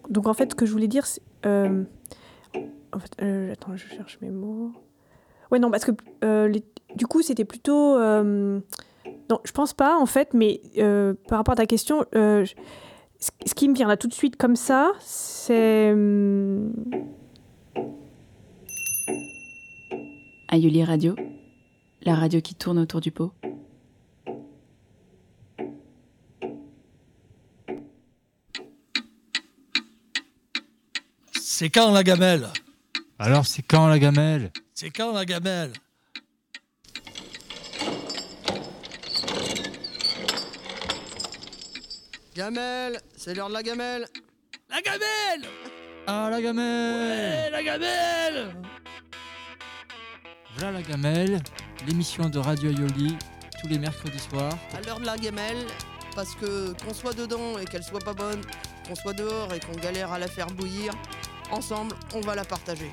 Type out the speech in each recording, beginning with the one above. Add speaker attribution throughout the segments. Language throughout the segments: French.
Speaker 1: Donc en fait, ce que je voulais dire, c'est... attends, je cherche mes mots. Ouais, non, parce que du coup, c'était plutôt... non, je pense pas, en fait, mais par rapport à ta question, ce qui me vient là tout de suite comme ça, c'est...
Speaker 2: Aïoli Radio, la radio qui tourne autour du pot.
Speaker 3: C'est quand la gamelle?
Speaker 4: Alors c'est quand la gamelle?
Speaker 3: C'est quand la gamelle?
Speaker 5: Gamelle, c'est l'heure de la gamelle.
Speaker 3: La gamelle!
Speaker 4: Ah la gamelle!
Speaker 3: Ouais, la gamelle!
Speaker 4: Voilà la gamelle, l'émission de Radio Aïoli, tous les mercredis soirs.
Speaker 5: À l'heure de la gamelle, parce que qu'on soit dedans et qu'elle soit pas bonne, qu'on soit dehors et qu'on galère à la faire bouillir, ensemble, on va la partager.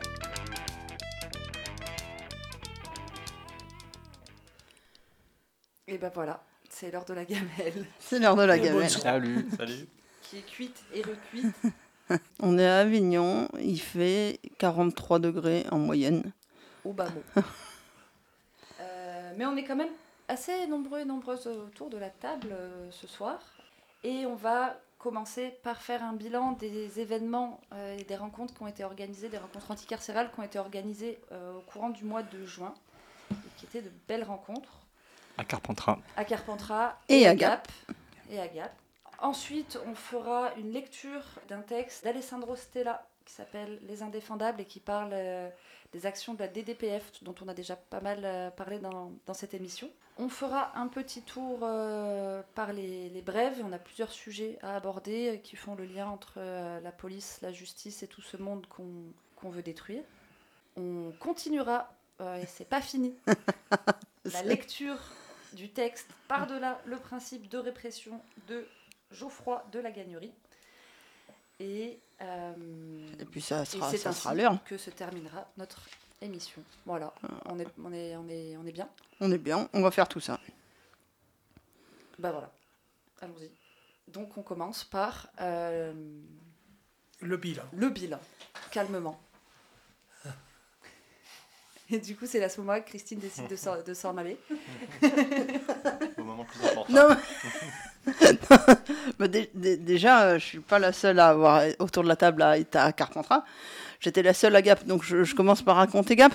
Speaker 6: Et ben voilà, c'est l'heure de la gamelle.
Speaker 7: C'est l'heure de la gamelle.
Speaker 8: Salut.
Speaker 6: Qui est cuite et recuite.
Speaker 7: On est à Avignon, il fait 43 degrés en moyenne.
Speaker 6: Au bas mot. Mais on est quand même assez nombreux et nombreuses autour de la table ce soir. Et on va commencer par faire un bilan des événements et des rencontres qui ont été organisées, des rencontres anticarcérales qui ont été organisées au courant du mois de juin, et qui étaient de belles rencontres.
Speaker 8: À Carpentras.
Speaker 6: À Carpentras
Speaker 7: Et à
Speaker 6: Gap. Et à Gap. Ensuite, on fera une lecture d'un texte d'Alessandro Stella qui s'appelle Les Indéfendables et qui parle des actions de la DDPF dont on a déjà pas mal parlé dans cette émission. On fera un petit tour par les brèves. On a plusieurs sujets à aborder qui font le lien entre la police, la justice et tout ce monde qu'on veut détruire. On continuera, et c'est pas fini, la lecture du texte Par-delà le principe de répression de Geoffroy de la Gagnerie. Et
Speaker 7: puis ça
Speaker 6: c'est
Speaker 7: sera l'heure.
Speaker 6: Que se terminera notre émission. Voilà, on est bien.
Speaker 7: On est bien, on va faire tout ça.
Speaker 6: Bah voilà, allons-y. Donc on commence par
Speaker 3: Le bilan.
Speaker 6: le bilan, calmement. Et du coup, c'est à ce moment-là que Christine décide de s'en aller.
Speaker 8: Au moment plus important.
Speaker 7: Non, mais déjà, je suis pas la seule à avoir autour de la table à être à Carpentras. J'étais la seule à Gap, donc je commence par raconter Gap.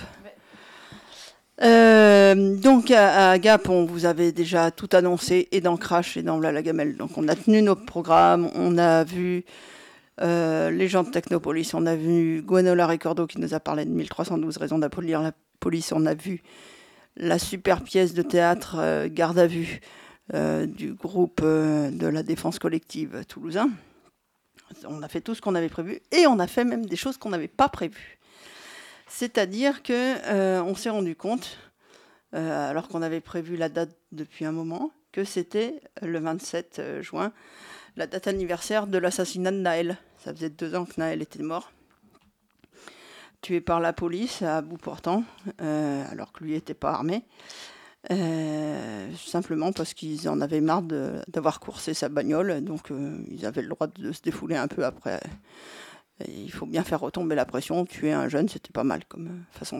Speaker 6: Ouais.
Speaker 7: Donc à Gap, on vous avait déjà tout annoncé, et dans Crash et dans la Gamelle. Donc on a tenu nos programmes, on a vu les gens de Technopolis, on a vu Gwenola Ricordo qui nous a parlé de 1312 raisons d'abolir la police, on a vu la super pièce de théâtre Garde à vue du groupe de la défense collective toulousain. On a fait tout ce qu'on avait prévu et on a fait même des choses qu'on n'avait pas prévues. C'est-à-dire qu'on s'est rendu compte, alors qu'on avait prévu la date depuis un moment, que c'était le 27 juin, la date anniversaire de l'assassinat de Naël. Ça faisait 2 ans que Naël était mort, tué par la police à bout portant, alors que lui n'était pas armé. Simplement parce qu'ils en avaient marre d'avoir coursé sa bagnole, donc ils avaient le droit de se défouler un peu après. Et il faut bien faire retomber la pression. Tuer un jeune, c'était pas mal comme façon